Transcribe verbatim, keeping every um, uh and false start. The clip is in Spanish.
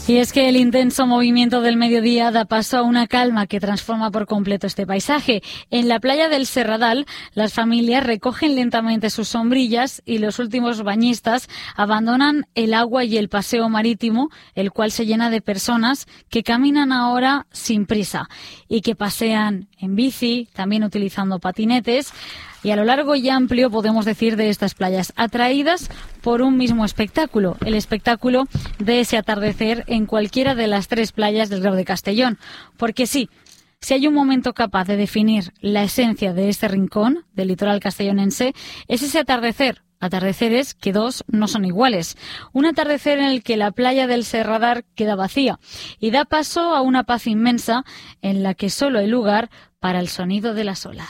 Y es que el intenso movimiento del mediodía da paso a una calma que transforma por completo este paisaje. En la playa del Serradal, las familias recogen lentamente sus sombrillas y los últimos bañistas abandonan el agua y el paseo marítimo, el cual se llena de personas que caminan ahora sin prisa y que pasean en bici, también utilizando patinetes. Y a lo largo y amplio, podemos decir, de estas playas, atraídas por un mismo espectáculo, el espectáculo de ese atardecer en cualquiera de las tres playas del Grao de Castellón. Porque sí, si hay un momento capaz de definir la esencia de este rincón, del litoral castellonense, es ese atardecer. Atardeceres que dos no son iguales. Un atardecer en el que la playa del Serradal queda vacía y da paso a una paz inmensa en la que solo hay lugar para el sonido de las olas.